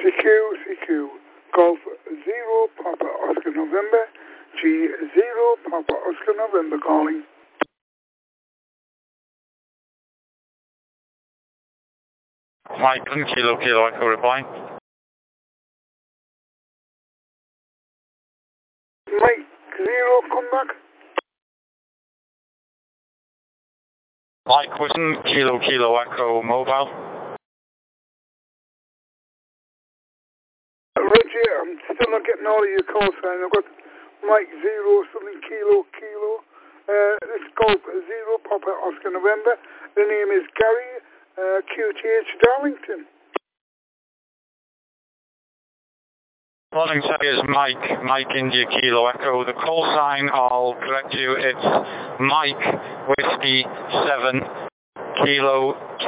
CQ, Golf 0 Papa Oscar November, G0 Papa Oscar November calling. Mike, Kilo Echo replying. Mike 0, come back. Mike Whitton, Kilo Echo mobile. Roger, I'm still not getting all of your call sign. I've got Mike 0 something Kilo. It's Golf 0 Papa Oscar November. The name is Gary, QTH Darlington. Morning, sir, is Mike India Kilo Echo. The call sign, I'll correct you, it's Mike Whiskey 7 Kilo